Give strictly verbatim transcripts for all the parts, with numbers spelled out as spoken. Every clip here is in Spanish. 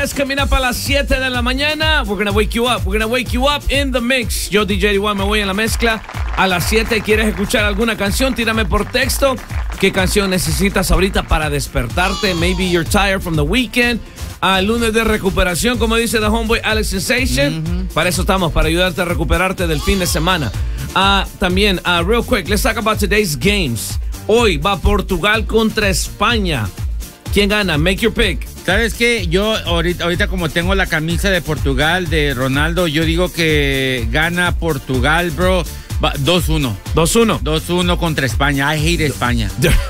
Es coming up a las siete de la mañana. We're gonna wake you up. We're gonna wake you up in the mix. Yo, D J Igual, me voy en la mezcla. A las siete, ¿quieres escuchar alguna canción? Tírame por texto. ¿Qué canción necesitas ahorita para despertarte? Maybe you're tired from the weekend. Uh, lunes de recuperación, como dice The Homeboy Alex Sensation. Mm-hmm. Para eso estamos, para ayudarte a recuperarte del fin de semana. Uh, también, uh, real quick, let's talk about today's games. Hoy va Portugal contra España. ¿Quién gana? Make your pick. ¿Sabes qué? Yo ahorita, ahorita como tengo la camisa de Portugal, de Ronaldo, yo digo que gana Portugal, bro. dos uno. dos uno. dos uno contra España. I hate España.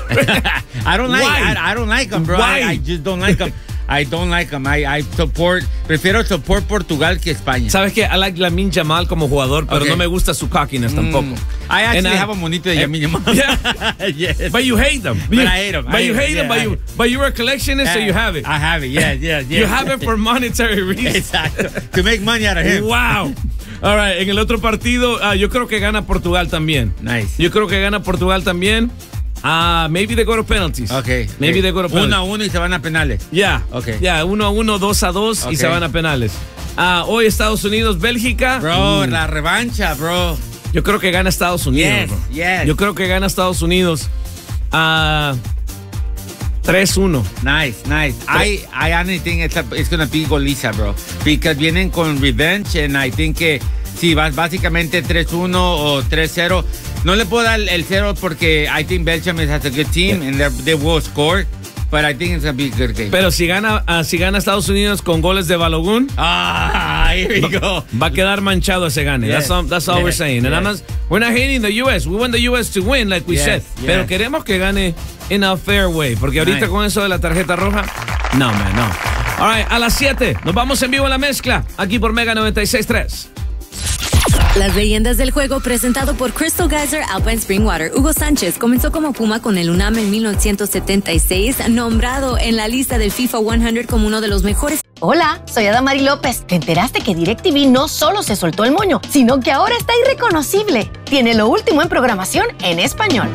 I don't like Why? I, I don't like them, bro. Why? I, I just don't like them. I don't like them. I, I support, prefiero support Portugal que España. ¿Sabes qué? I like Lamine Yamal como jugador, pero okay. no me gusta su cockiness mm. tampoco. I actually I, have a monito de Lamine Yamal. Yeah. Yes. But you hate them. But you, I hate them. But I you hate, hate them, them, but, you, but you're a collectionist, uh, so you have it. I have it, yeah, yeah, yeah. You have it for monetary reasons. Exacto. To make money out of him. Wow. All right, en el otro partido, uh, yo creo que gana Portugal también. Nice. Yo creo que gana Portugal también. Ah, uh, maybe they go to penalties. Okay. Maybe okay. they go to penalties. Uno a uno y se van a penales. Yeah. Okay. Yeah, uno a uno, dos a dos okay. y se van a penales. Ah, uh, hoy Estados Unidos, Bélgica. Bro, mm. la revancha, bro. Yo creo que gana Estados Unidos. Yes, bro. yes. Yo creo que gana Estados Unidos. Ah, uh, tres uno. Nice, nice. I, I honestly think it's, a, it's going to be goliza, bro. Because vienen con revenge and I think que si vas básicamente tres uno o tres cero. No le puedo dar el cero porque I think Belgium has a good team and they will score. But I think it's going to be a good game. Pero si gana, uh, si gana Estados Unidos con goles de Balogun, ah, here we go. Va a quedar manchado ese gane. Yes. That's all, that's all yes. we're saying. And yes. I'm not, we're not hating the U S. We want the U S to win, like we yes. said. Yes. Pero queremos que gane in a fair way. Porque ahorita nice. con eso de la tarjeta roja, no, man, no. All right, a las siete nos vamos en vivo en la mezcla. Aquí por Mega noventa y seis punto tres. Las leyendas del juego, presentado por Crystal Geyser Alpine Spring Water. Hugo Sánchez comenzó como Puma con el UNAM en mil novecientos setenta y seis, nombrado en la lista del FIFA cien como uno de los mejores. Hola, soy Adamari López. ¿Te enteraste que DirecTV no solo se soltó el moño, sino que ahora está irreconocible? Tiene lo último en programación en español.